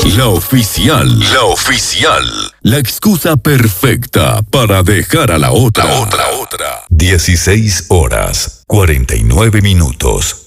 La oficial. La oficial. La excusa perfecta para dejar a la otra. 16 horas, 49 minutos.